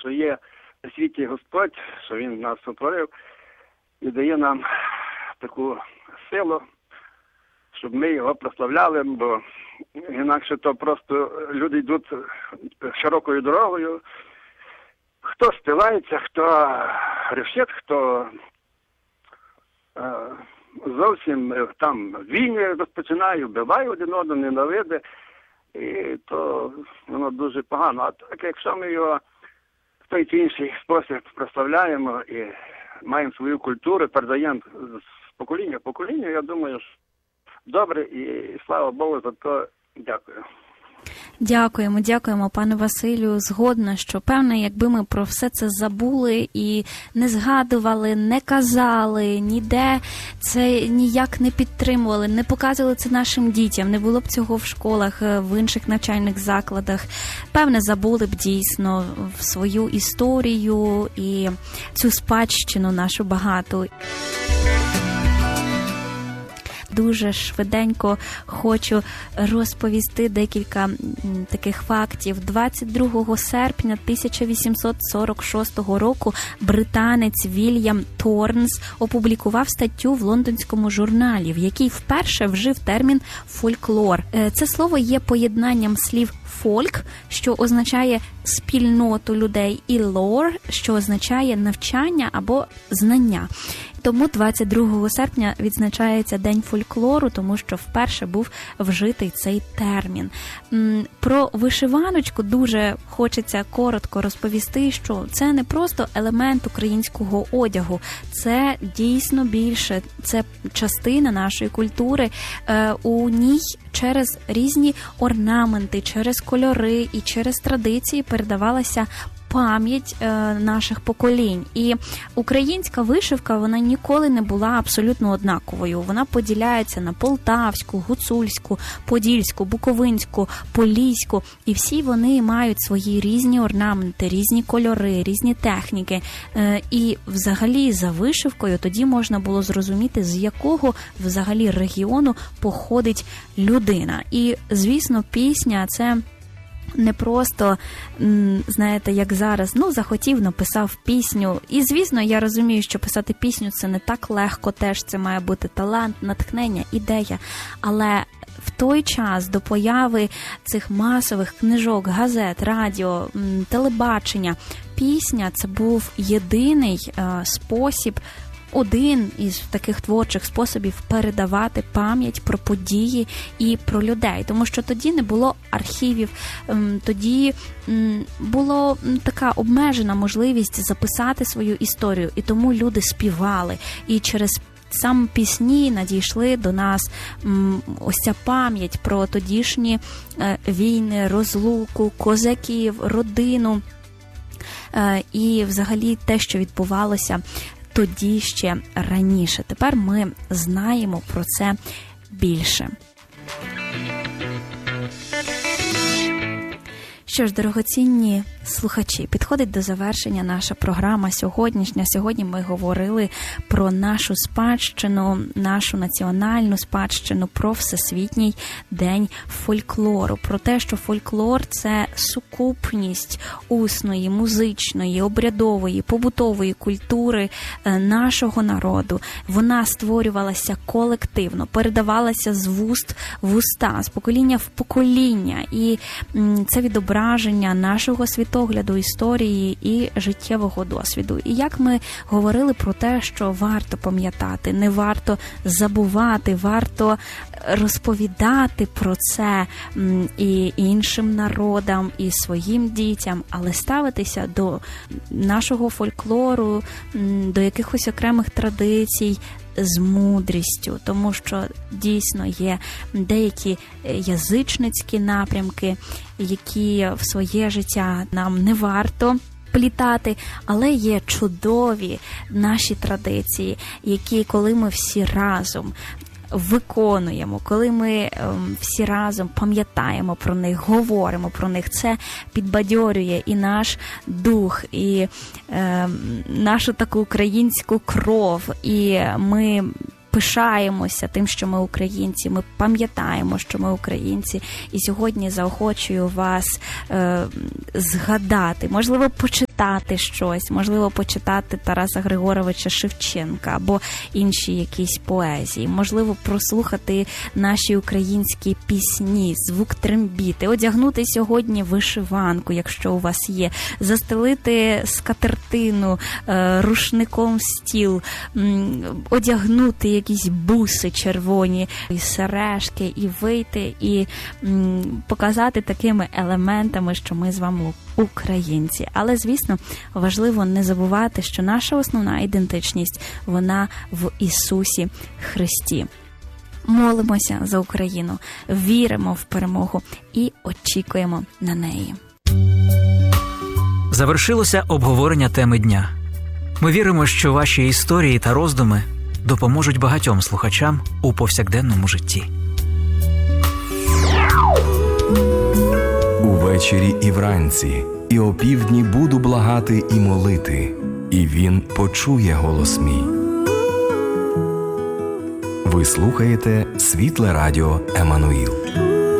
що є на світі Господь, що Він нас сотворив і дає нам таку силу, щоб ми його прославляли, бо інакше то просто люди йдуть широкою дорогою. Хто спивається, хто грішить, хто зовсім там війни розпочинає, вбиває один одного, ненавиде. І то воно дуже погано. А так, якщо ми його в той чи інший спосіб прославляємо і маємо свою культуру, передаємо з покоління в покоління, я думаю, що добре, і слава Богу за то. Дякую. Дякуємо, пане Василю. Згодна, що, певне, якби ми про все це забули і не згадували, не казали, ніде це ніяк не підтримували, не показували це нашим дітям, не було б цього в школах, в інших навчальних закладах, певне, забули б дійсно в свою історію і цю спадщину нашу багату. Дуже швиденько хочу розповісти декілька таких фактів. 22 серпня 1846 року британець Вільям Торнс опублікував статтю в лондонському журналі, в якій вперше вжив термін «фольклор». Це слово є поєднанням слів «фольк», що означає спільноту людей, і «лор», що означає навчання або знання. Тому 22 серпня відзначається День фольклору, тому що вперше був вжитий цей термін. Про вишиваночку дуже хочеться коротко розповісти, що це не просто елемент українського одягу, це дійсно більше, це частина нашої культури. У ній через різні орнаменти, через кольори і через традиції передавалася пам'ять наших поколінь. І українська вишивка, вона ніколи не була абсолютно однаковою. Вона поділяється на полтавську, гуцульську, подільську, буковинську, поліську. І всі вони мають свої різні орнаменти, різні кольори, різні техніки. І взагалі за вишивкою тоді можна було зрозуміти, з якого взагалі регіону походить людина. І, звісно, пісня – це не просто, знаєте, як зараз, захотів, написав пісню. І, звісно, я розумію, що писати пісню – це не так легко теж, це має бути талант, натхнення, ідея. Але в той час до появи цих масових книжок, газет, радіо, телебачення, пісня – це був єдиний спосіб, один із таких творчих способів передавати пам'ять про події і про людей. Тому що тоді не було архівів, тоді була така обмежена можливість записати свою історію. І тому люди співали. І через саме пісні надійшли до нас ось ця пам'ять про тодішні війни, розлуку, козаків, родину і взагалі те, що відбувалося тоді ще раніше. Тепер ми знаємо про це більше. Що ж, дорогоцінні слухачі, підходить до завершення наша програма сьогоднішня. Сьогодні ми говорили про нашу спадщину, нашу національну спадщину, про Всесвітній день фольклору. Про те, що фольклор – це сукупність усної, музичної, обрядової, побутової культури нашого народу. Вона створювалася колективно, передавалася з вуст в уста, з покоління в покоління. І це відображення нашого світогляду, історії і життєвого досвіду. І як ми говорили про те, що варто пам'ятати, не варто забувати, варто розповідати про це і іншим народам, і своїм дітям, але ставитися до нашого фольклору, до якихось окремих традицій з мудрістю, тому що дійсно є деякі язичницькі напрямки, які в своє життя нам не варто плітати, але є чудові наші традиції, які, коли ми всі разом виконуємо, коли ми всі разом пам'ятаємо про них, говоримо про них, це підбадьорює і наш дух, і нашу таку українську кров, і ми пишаємося тим, що ми українці, ми пам'ятаємо, що ми українці, і сьогодні заохочую вас згадати, можливо, почитати почитати щось, можливо, почитати Тараса Григоровича Шевченка або інші якісь поезії, можливо, прослухати наші українські пісні, звук трембіти, одягнути сьогодні вишиванку, якщо у вас є, застелити скатертину, рушником стіл, одягнути якісь буси червоні, і сережки, і вийти, і показати такими елементами, що ми з вами українці. Але, звісно, важливо не забувати, що наша основна ідентичність, вона в Ісусі Христі. Молимося за Україну, віримо в перемогу і очікуємо на неї. Завершилося обговорення теми дня. Ми віримо, що ваші історії та роздуми допоможуть багатьом слухачам у повсякденному житті. Увечері і вранці, і опівдні буду благати і молити, і він почує голос мій. Ви слухаєте Світле Радіо Еммануїл.